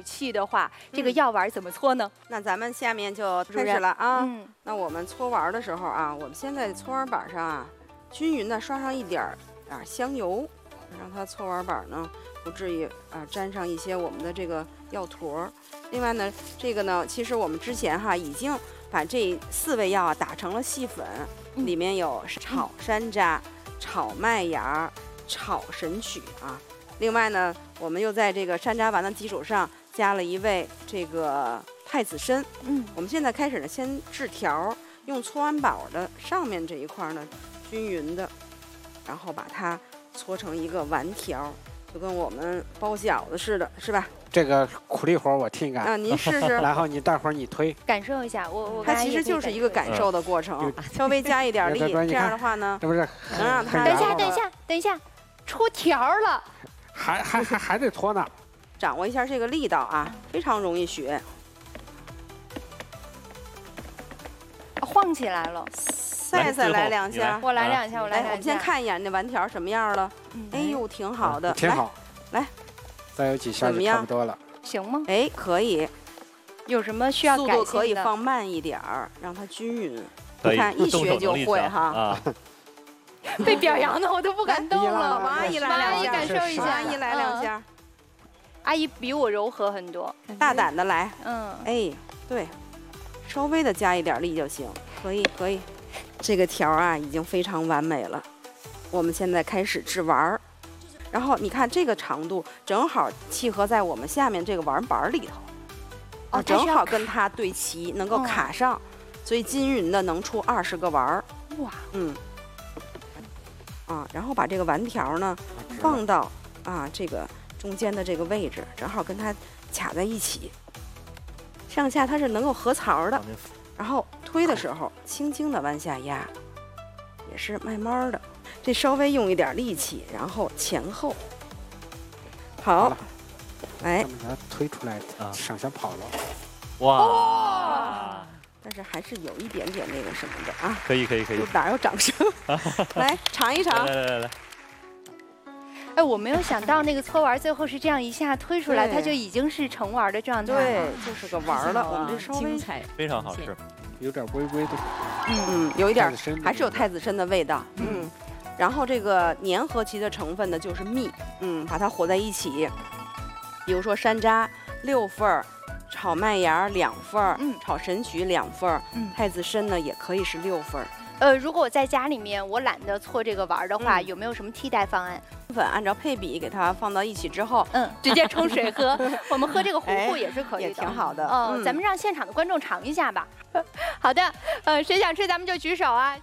补气的话，这个药丸怎么搓呢？ 那咱们下面就开始了啊。 嗯， 那我们搓丸的时候啊，我们先在搓丸板上啊，均匀的刷上一点香油，让它搓丸板呢不至于沾上一些我们的这个药坨。另外呢，这个呢，其实我们之前已经把这4味药打成了细粉，里面有炒山楂、炒麦芽、炒神曲啊。另外呢，我们又在这个山楂丸的基础上加了1味这个太子参。我们现在开始呢，先制条，用搓丸宝的上面这一块呢，均匀的，然后把它搓成一个丸条，就跟我们包饺子似的，是吧？ 这个苦力活我听干。 您试试。 然后你待会儿你推， 感受一下。 它其实就是一个感受的过程，稍微加一点力，这样的话呢， 这不是能让它。 等一下，出条了。 还得搓呢。 掌握一下这个力道啊，非常容易学。 晃起来了。 再来2下， 我来2下，我来2下。 我们先看一眼那丸条什么样了。哎呦，挺好的， 挺好。 来， 再有几下就差不多了。 行吗？ 哎，可以。 有什么需要改进的？ 速度可以放慢一点儿，让它均匀。你看，一学就会哈。 被表扬的我都不敢动了。 王阿姨来2下， 感受一下。 阿姨来2下。 阿姨比我柔和很多， 大胆的来。 哎， 对，稍微的加一点力就行。可以。这个条啊已经非常完美了，我们现在开始制丸儿。然后你看这个长度正好契合在我们下面这个丸板里头，正好跟它对齐，能够卡上，所以均匀的能出20个丸儿。 哇， 然后把这个丸条呢放到这个中间的这个位置，正好跟它卡在一起，上下它是能够合槽的。然后推的时候轻轻的往下压，也是慢慢的，这稍微用一点力气，然后前后。好，来， 把它推出来，上下跑了。 哇！ 但是还是有一点点那个什么的啊。 可以。 哪有掌声？来尝一尝。 来。 哎，我没有想到那个搓丸最后是这样一下推出来，它就已经是成丸的状态了。 对，就是个丸了。我们这稍微非常好吃， 有点微微的， 有一点还是有太子参的味道。然后这个粘合其的成分呢就是蜜，把它和在一起。比如说山楂6份，炒麦芽2份，炒神曲2份，太子参呢也可以是6份。 如果我在家里面我懒得搓这个丸的话，有没有什么替代方案？ 粉按照配比给它放到一起之后， 直接冲水喝。我们喝这个糊糊也是可以的， 也挺好的。 咱们让现场的观众尝一下吧。好的，谁想吃咱们就举手啊。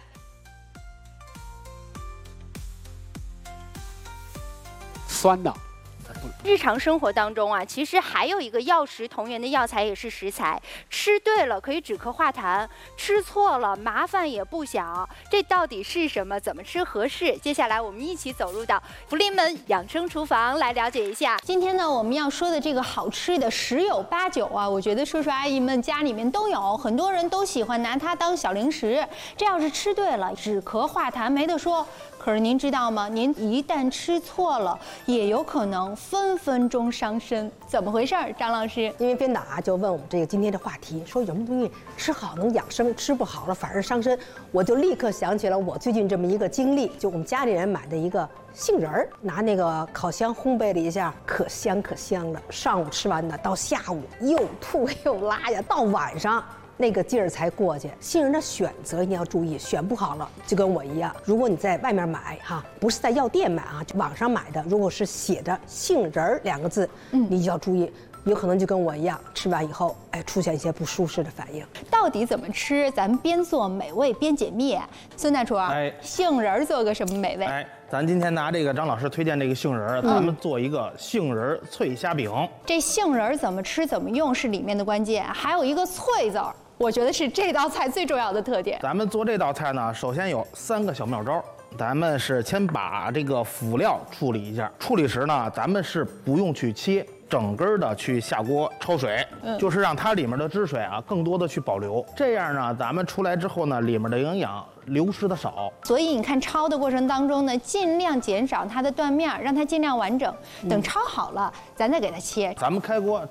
酸的。 日常生活当中啊，其实还有一个药食同源的药材也是食材，吃对了可以止咳化痰，吃错了麻烦也不小。这到底是什么？怎么吃合适？接下来我们一起走入到福临门养生厨房来了解一下。 今天呢，我们要说的这个好吃的十有八九啊，我觉得叔叔阿姨们家里面都有，很多人都喜欢拿它当小零食。这要是吃对了，止咳化痰没得说。可是您知道吗？您一旦吃错了，也有可能分分钟伤身。怎么回事儿，张老师？ 因为编导就问我们这个今天的话题，说有什么东西吃好能养生，吃不好了反而伤身。我就立刻想起了我最近这么一个经历，就我们家里人买的一个杏仁儿，拿那个烤箱烘焙了一下，可香可香了。上午吃完的，到下午又吐又拉呀，到晚上那个劲儿才过去。杏仁的选择一定要注意，选不好了就跟我一样，如果你在外面买不是在药店买网上买的，如果是写着杏仁2个字，你就要注意，有可能就跟我一样，吃完以后出现一些不舒适的反应。 到底怎么吃？咱们边做美味边解密。孙大厨，杏仁做个什么美味？ 咱今天拿这个张老师推荐这个杏仁，咱们做一个杏仁脆虾饼。 这杏仁怎么吃怎么用是里面的关键，还有一个脆字儿，我觉得是这道菜最重要的特点。 咱们做这道菜呢，首先有3个小妙招。咱们是先把这个辅料处理一下，处理时呢，咱们是不用去切，整根的去下锅焯水，就是让它里面的汁水更多的去保留。这样呢，咱们出来之后呢，里面的营养流失的少。 所以你看焯的过程当中呢，尽量减少它的断面，让它尽量完整。等焯好了，咱再给它切。 咱们开锅